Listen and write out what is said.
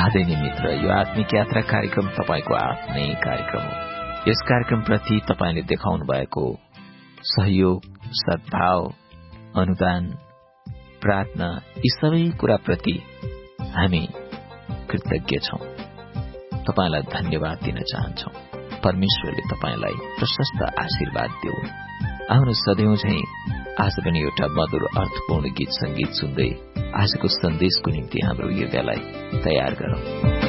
आदरणीय मित्र, यो आत्मिक यात्रा कार्यक्रम तपाईको आफ्नै कार्यक्रम हो। यस कार्यक्रमप्रति तपाईले देखाउनु भएको सहयोग, सद्भाव, अनुदान, प्रार्थना, यी सबै कुराप्रति हामी कृतज्ञ छौं। तपाईलाई धन्यवाद दिन चाहन्छौं। परमेश्वरले तपाईलाई प्रशस्त आशीर्वाद दिउन्। आउनु सधैँ झैं आज पनि एउटा मधुर अर्थपूर्ण गीत संगीत सुन्दै आजको सन्देशको निम्ति हाम्रो हृदयलाई तयार गरौं।